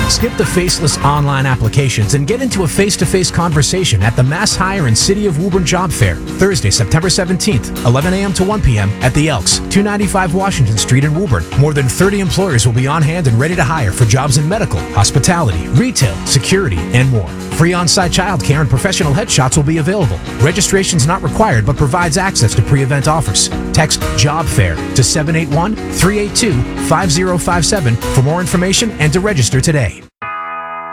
Skip the faceless online applications and get into a face-to-face conversation at the Mass Hire and City of Woburn Job Fair, Thursday, September 17th, 11 a.m. to 1 p.m. at the Elks, 295 Washington Street in Woburn. More than 30 employers will be on hand and ready to hire for jobs in medical, hospitality, retail, security, and more. Free on-site childcare and professional headshots will be available. Registration's not required but provides access to pre-event offers. Text Job Fair to 781-382-5057 for more information and to register today.